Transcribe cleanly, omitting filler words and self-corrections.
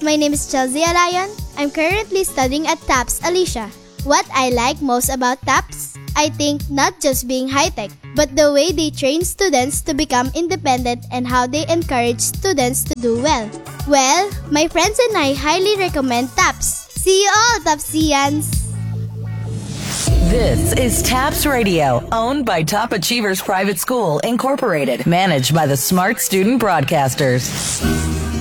my name is Chelsea Alayon. I'm currently studying at TAPS Alicia. What I like most about TAPS? I think not just being high-tech, but the way they train students to become independent and how they encourage students to do well. Well, my friends and I highly recommend TAPS. See you all, TAPSians! This is TAPS Radio, owned by Top Achievers Private School, Incorporated, managed by the Smart Student Broadcasters.